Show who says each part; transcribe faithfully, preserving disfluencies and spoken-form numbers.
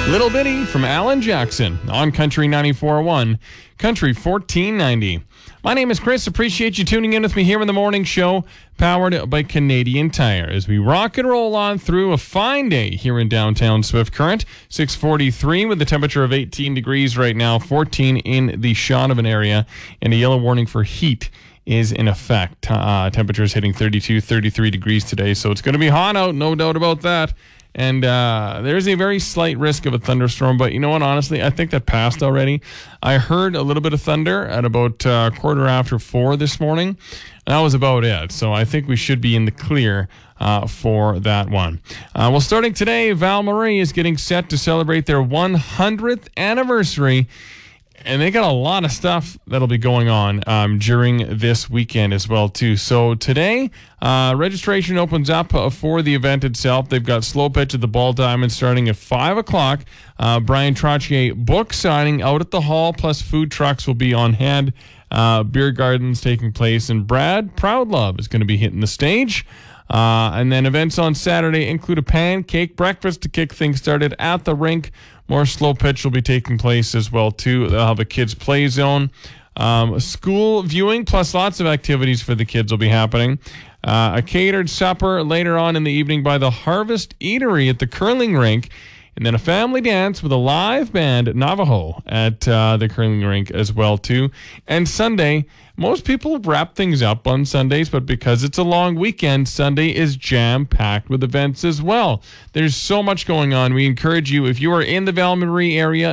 Speaker 1: Little Bitty from Alan Jackson on Country ninety-four point one, Country fourteen ninety. My name is Chris. Appreciate you tuning in with me here in the morning show, powered by Canadian Tire, as we rock and roll on through a fine day here in downtown Swift Current. six forty-three with a temperature of eighteen degrees right now, fourteen in the Shaunavon area, and a yellow warning for heat is in effect. Uh, temperatures hitting thirty-two, thirty-three degrees today, so it's going to be hot out, no doubt about that. And uh, there's a very slight risk of a thunderstorm, but you know what, honestly, I think that passed already. I heard a little bit of thunder at about uh, quarter after four this morning, and that was about it. So I think we should be in the clear uh, for that one. Uh, well, starting today, Val Marie is getting set to celebrate their one hundredth anniversary. And they got a lot of stuff that'll be going on um, during this weekend as well, too. So today, uh, registration opens up uh, for the event itself. They've got slow pitch at the Ball Diamond starting at five o'clock. Uh, Brian Trottier book signing out at the hall, plus food trucks will be on hand. Uh, beer gardens taking place, and Brad Proudlove is going to be hitting the stage. Uh, and then events on Saturday include a pancake breakfast to kick things started at the rink. More slow pitch will be taking place as well, too. They'll have a kids' play zone. Um, school viewing, plus lots of activities for the kids will be happening. Uh, a catered supper later on in the evening by the Harvest Eatery at the curling rink. And then a family dance with a live band at Navajo at uh, the curling rink as well, too. And Sunday, most people wrap things up on Sundays, but because it's a long weekend, Sunday is jam-packed with events as well. There's so much going on. We encourage you, if you are in the Val Marie area,